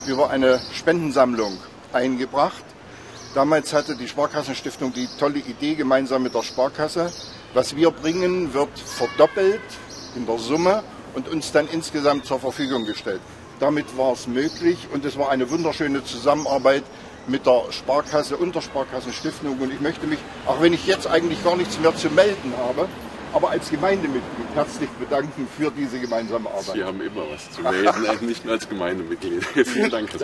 über eine Spendensammlung eingebracht. Damals hatte die Sparkassenstiftung die tolle Idee, gemeinsam mit der Sparkasse, was wir bringen, wird verdoppelt in der Summe und uns dann insgesamt zur Verfügung gestellt. Damit war es möglich und es war eine wunderschöne Zusammenarbeit mit der Sparkasse und der Sparkassenstiftung. Und ich möchte mich, auch wenn ich jetzt eigentlich gar nichts mehr zu melden habe, aber als Gemeindemitglied herzlich bedanken für diese gemeinsame Arbeit. Sie haben immer was zu melden, nicht nur als Gemeindemitglied. Vielen Dank.